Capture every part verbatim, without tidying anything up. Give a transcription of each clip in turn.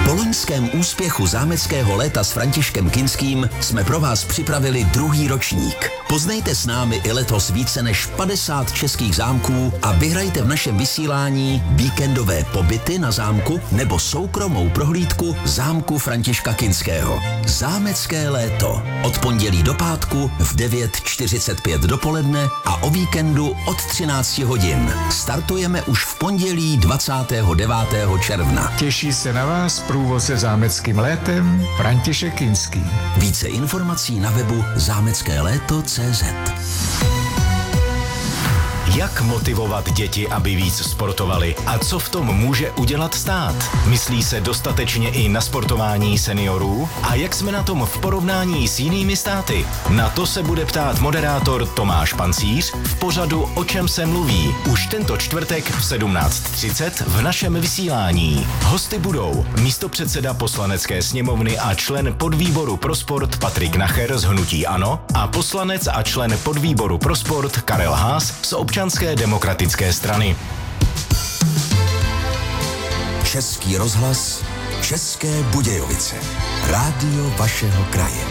Po loňském úspěchu zámeckého léta s Františkem Kinským jsme pro vás připravili druhý ročník. Poznejte s námi i letos více než padesát českých zámků a vyhrajte v našem vysílání víkendové pobyty na zámku nebo soukromou prohlídku zámku Františka Kinského. Zámecké léto. Od pondělí do pátku v devět čtyřicet pět dopoledne a o víkendu od třináct hodin. Startujeme už v pondělí dvacátého devátého června. Těší se na vás průvoz se zámeckým létem František Kinský. Více informací na webu zámecké léto tečka cé zet. Jak motivovat děti, aby víc sportovali a co v tom může udělat stát? Myslí se dostatečně i na sportování seniorů? A jak jsme na tom v porovnání s jinými státy? Na to se bude ptát moderátor Tomáš Pancíř v pořadu O čem se mluví už tento čtvrtek v sedmnáct třicet v našem vysílání. Hosty budou místopředseda Poslanecké sněmovny a člen podvýboru pro sport Patrik Nacher z hnutí ANO a poslanec a člen podvýboru pro sport Karel Haas z Občanské demokratické strany. Český rozhlas, České Budějovice. Rádio vašeho kraje.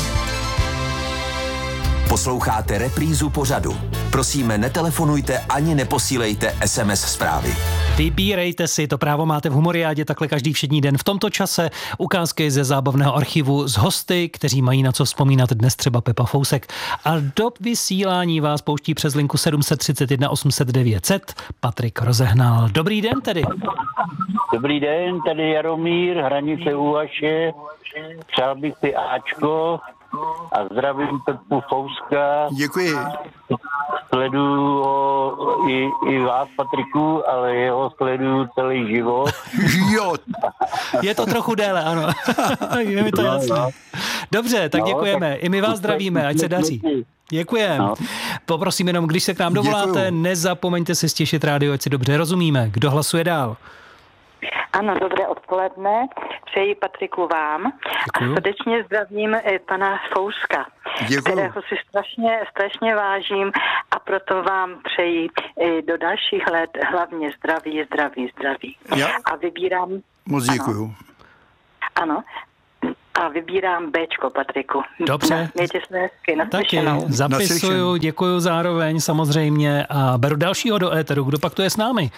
Posloucháte reprízu pořadu. Prosíme, netelefonujte ani neposílejte es em es zprávy. Vybírejte si, to právo máte v Humoriádě takhle každý všední den. V tomto čase ukázky ze zábavného archivu z hosty, kteří mají na co vzpomínat, dnes třeba Pepa Fousek. A do vysílání vás pouští přes linku sedm set třicet jedna osm set devět set Patrik Rozehnal. Dobrý den tedy. Dobrý den, tady Jaromír, Hranice u Vaše. Přál bych si Ačko a zdravím Pepu Fouska. Děkuji. Sleduju ho i, i vás, Patriku, ale jeho sleduju celý život. Jo. Je to trochu déle, ano. Je mi to jasné. Dobře, tak no, děkujeme. Tak... I my vás zdravíme, ať se daří. Děkujeme. No. Poprosím jenom, když se k nám dovoláte, Děkuju. Nezapomeňte si stěšit rádio, ať si dobře rozumíme. Kdo hlasuje dál? Ano, dobré odpoledne. Přeji Patriku vám. Děkuju. A srdečně zdravím pana Fouska, Děkuju. kterého si strašně, strašně vážím a proto vám přeji do dalších let hlavně zdraví, zdraví, zdraví. Já? A vybírám... Moc děkuju. Ano. ano. A vybírám Béčko, Patriku. Dobře. Mějte se hezky, Taky zapisuju, děkuju zároveň samozřejmě a beru dalšího do éteru. Kdo pak tu je s námi?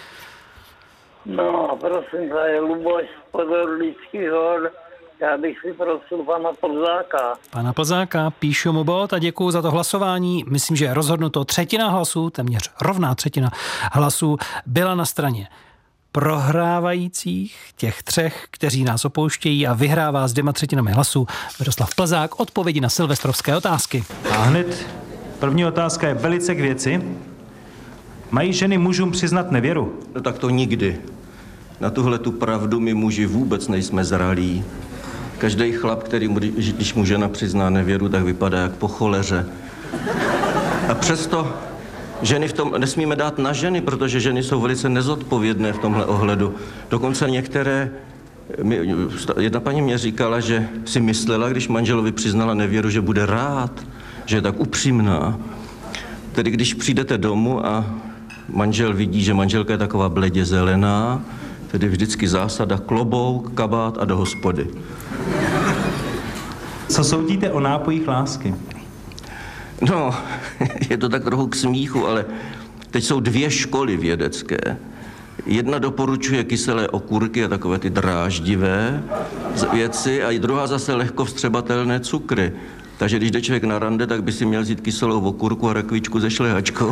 No, prosím, to je Luboš z Podorlických hor. Já bych si prosil pana Plzáka. Pana Plzáka, píšu mu bod a děkuju za to hlasování. Myslím, že rozhodnuto třetina hlasů, téměř rovná třetina hlasů, byla na straně prohrávajících, těch třech, kteří nás opouštějí a vyhrává s dvěma třetinami hlasů Miroslav Plzák. Odpovědi na silvestrovské otázky. A hned první otázka je velice k věci. Mají ženy mužům přiznat nevěru? No tak to nikdy. Na tuhle tu pravdu my muži vůbec nejsme zralí. Každý chlap, který, když mu žena přizná nevěru, tak vypadá jak po choleře. A přesto ženy v tom nesmíme dát na ženy, protože ženy jsou velice nezodpovědné v tomhle ohledu. Dokonce některé, jedna paní mě říkala, že si myslela, když manželovi přiznala nevěru, že bude rád, že je tak upřímná. Tedy když přijdete domů a manžel vidí, že manželka je taková bledě zelená, tedy vždycky zásada klobouk, kabát a do hospody. Co soudíte o nápojích lásky? No, je to tak trochu k smíchu, ale teď jsou dvě školy vědecké. Jedna doporučuje kyselé okurky a takové ty dráždivé věci a druhá zase lehko vstřebatelné cukry. Takže když jde člověk na rande, tak by si měl vzít kyselou okurku a rakvičku se šlehačkou.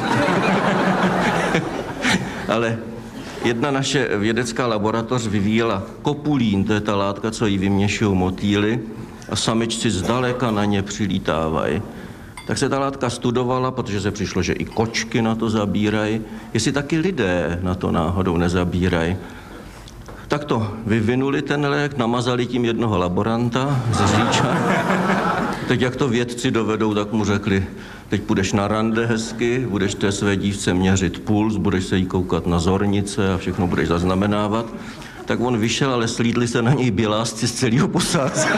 Ale jedna naše vědecká laboratoř vyvíjela kopulín, to je ta látka, co jí vyměšují motýly, a samičci zdaleka na ně přilítávají. Tak se ta látka studovala, protože se přišlo, že i kočky na to zabírají, jestli taky lidé na to náhodou nezabírají. Tak to vyvinuli ten lék, namazali tím jednoho laboranta z Říča. Teď jak to vědci dovedou, tak mu řekli, teď půjdeš na rande hezky, budeš té své dívce měřit puls, budeš se jí koukat na zornice a všechno budeš zaznamenávat. Tak on vyšel, ale slídli se na něj bělásci z celého posádku.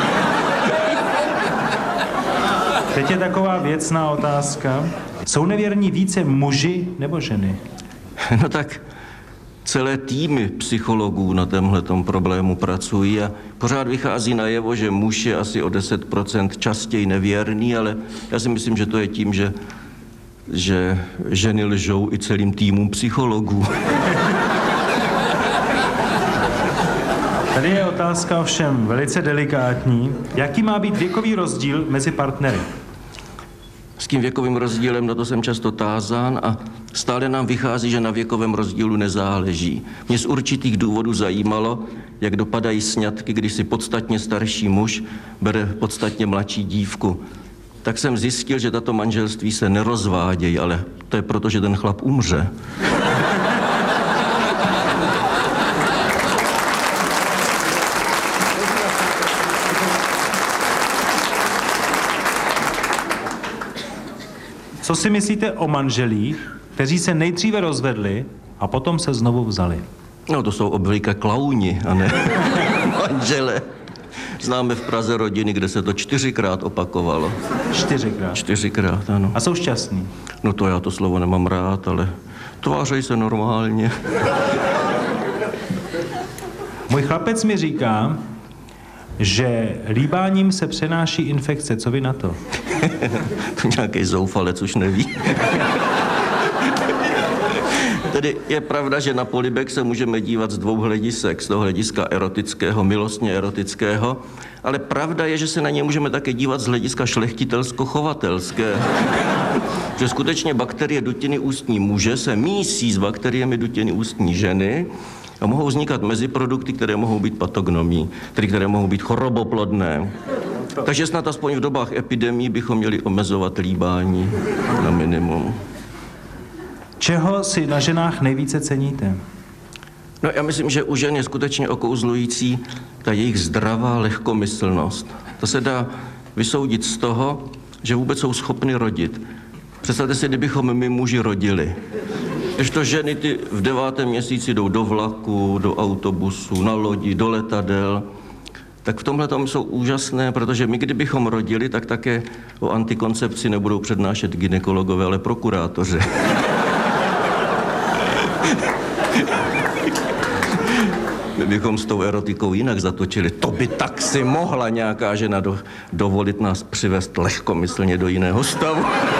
Teď je taková věcná otázka. Jsou nevěrní více muži nebo ženy? No tak celé týmy psychologů na tomhletom problému pracují a pořád vychází najevo, že muž je asi o deset procent častěji nevěrný, ale já si myslím, že to je tím, že, že ženy lžou i celým týmům psychologů. Tady je otázka ovšem velice delikátní. Jaký má být věkový rozdíl mezi partnery? S tím věkovým rozdílem, na to jsem často tázán a stále nám vychází, že na věkovém rozdílu nezáleží. Mě z určitých důvodů zajímalo, jak dopadají sňatky, když si podstatně starší muž bere podstatně mladší dívku. Tak jsem zjistil, že tato manželství se nerozvádějí, ale to je proto, že ten chlap umře. Co si myslíte o manželích, kteří se nejdříve rozvedli a potom se znovu vzali? No to jsou obvykle klauni, a ne manžele. Známe v Praze rodiny, kde se to čtyřikrát opakovalo. Čtyřikrát? Čtyřikrát, ano. A jsou šťastní? No to já to slovo nemám rád, ale tvářejí se normálně. Můj chlapec mi říká, že líbáním se přenáší infekce. Co vy na to? To nějaký zoufalec už neví. Tedy je pravda, že na polibek se můžeme dívat z dvou hledisek. Z toho hlediska erotického, milostně erotického. Ale pravda je, že se na ně můžeme také dívat z hlediska šlechtitelsko-chovatelského. Že skutečně bakterie dutiny ústní muže se mísí s bakteriemi dutiny ústní ženy a mohou vznikat meziprodukty, které mohou být patognomí, tedy které mohou být choroboplodné. Takže snad aspoň v dobách epidemí bychom měli omezovat líbání na minimum. Čeho si na ženách nejvíce ceníte? No já myslím, že u žen je skutečně okouzlující ta jejich zdravá lehkomyslnost. To se dá vysoudit z toho, že vůbec jsou schopny rodit. Představte si, kdybychom my muži rodili. Když to ženy ty v devátém měsíci jdou do vlaku, do autobusu, na lodi, do letadel, tak v tomhle tom jsou úžasné, protože my kdybychom rodili, tak také o antikoncepci nebudou přednášet gynekologové, ale prokurátoři. My bychom s tou erotikou jinak zatočili. To by tak si mohla nějaká žena do, dovolit nás přivést lehkomyslně do jiného stavu.